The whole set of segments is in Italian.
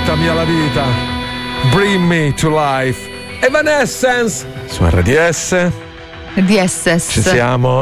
Portami alla vita. Bring me to life. Evanescence su RDS. DSS. Ci siamo.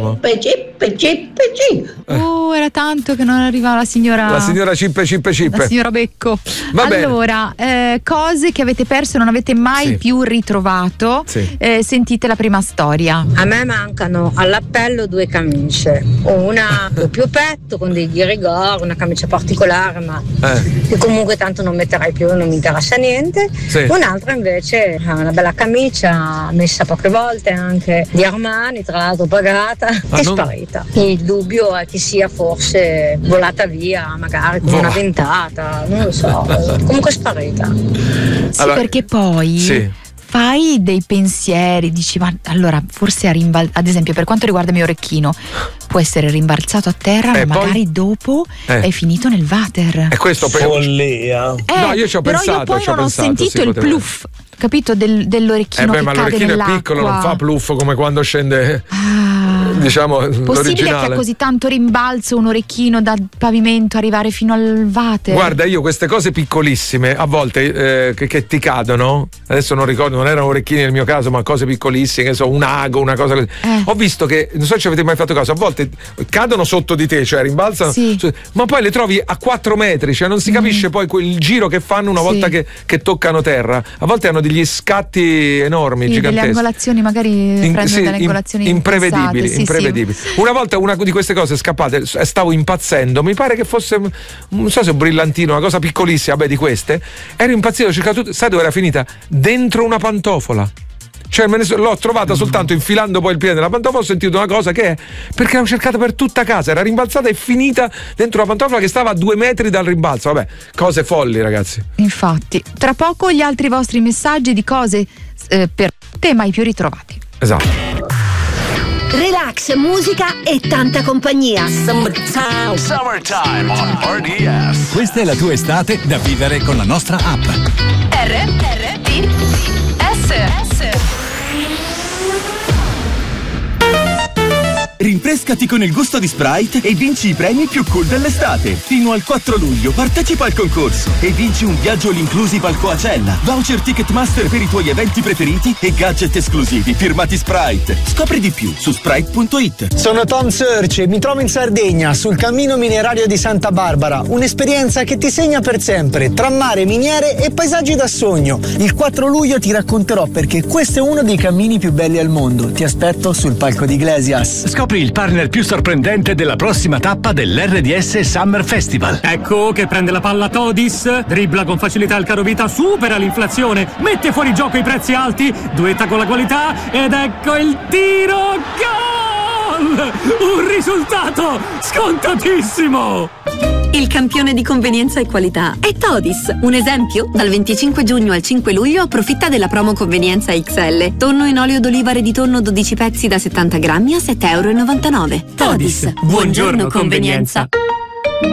Era tanto che non arriva la signora Cip. La signora Becco. Va allora, cose che avete perso e non avete mai più ritrovato. Sentite la prima storia. A me mancano all'appello 2 camicie, una doppio petto con dei ghirigori, una camicia particolare, ma che comunque tanto non metterai più, non mi interessa niente. Un'altra invece è una bella camicia messa poche volte, anche di Armani, tra l'altro pagata, è sparita. Il dubbio è che sia forse volata via, magari con una ventata, non lo so, comunque è sparita. Allora, perché poi fai dei pensieri, dici ma allora forse ad esempio per quanto riguarda il mio orecchino può essere rimbalzato a terra, ma magari dopo è finito nel water. E questo follia. No, io ci ho pensato. Però io poi non ho sentito il pluff, capito, dell'orecchino che ma cade l'orecchino nell'acqua. è piccolo, non fa pluff come quando scende diciamo possibile l'originale. che a così tanto rimbalzo un orecchino dal pavimento arrivare fino al water? Guarda, io queste cose piccolissime a volte che ti cadono, adesso non ricordo, non erano orecchini nel mio caso, ma cose piccolissime, che so, un ago, una cosa così. Ho visto che, non so se ci avete mai fatto caso, a volte cadono sotto di te, cioè rimbalzano, ma poi le trovi a 4 metri, cioè non si capisce poi quel giro che fanno una volta che toccano terra. A volte hanno degli scatti enormi, giganteschi. Delle angolazioni, magari prendono delle angolazioni imprevedibili. Una volta una di queste cose scappate, stavo impazzendo, mi pare che fosse, non so se un brillantino, una cosa piccolissima, di queste, ero impazzito, ho cercato tutto, sai dove era finita? Dentro una pantofola. Cioè l'ho trovata soltanto infilando poi il piede nella pantofola, ho sentito una cosa che è, perché l'ho cercata per tutta casa, era rimbalzata e finita dentro una pantofola che stava a 2 metri dal rimbalzo. Vabbè, cose folli, ragazzi. Infatti, tra poco gli altri vostri messaggi di cose per te mai più ritrovati. Esatto. Relax, musica e tanta compagnia. Summertime on RDS. Questa è la tua estate da vivere con la nostra app. RDS. Rinfrescati con il gusto di Sprite e vinci i premi più cool dell'estate. Fino al 4 luglio partecipa al concorso e vinci un viaggio all inclusive al Coachella, voucher Ticketmaster per i tuoi eventi preferiti e gadget esclusivi firmati Sprite. Scopri di più su sprite.it. Sono Tom Search e mi trovo in Sardegna, sul cammino minerario di Santa Barbara. Un'esperienza che ti segna per sempre, tra mare, miniere e paesaggi da sogno. Il 4 luglio ti racconterò perché questo è uno dei cammini più belli al mondo. Ti aspetto sul palco di Iglesias. Scopri il partner più sorprendente della prossima tappa dell'RDS Summer Festival. Ecco che prende la palla Todis, dribbla con facilità il carovita, supera l'inflazione, mette fuori gioco i prezzi alti, duetta con la qualità ed ecco il tiro, gol! Un risultato scontatissimo! Il campione di convenienza e qualità è Todis. Un esempio? Dal 25 giugno al 5 luglio approfitta della promo convenienza XL. Tonno in olio d'oliva Reditonno 12 pezzi da 70 grammi a €7,99. Todis. Buongiorno convenienza.